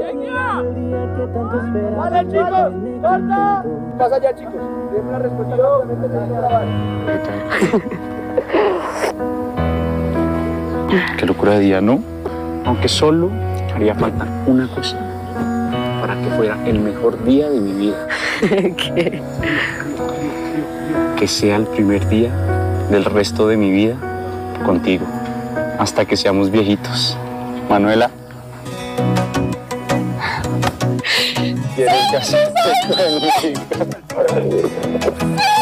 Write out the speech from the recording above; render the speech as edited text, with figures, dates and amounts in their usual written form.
¡Leña! ¡Vale, chicos! ¡Corta! Pasa ya, chicos. Denme la respuesta rápidamente, tenemos que grabar. Qué locura de día, ¿no? Aunque solo haría falta una cosa para que fuera el mejor día de mi vida. ¿Qué? Que sea el primer día del resto de mi vida contigo, hasta que seamos viejitos. Manuela. ¿Quieres casarte conmigo?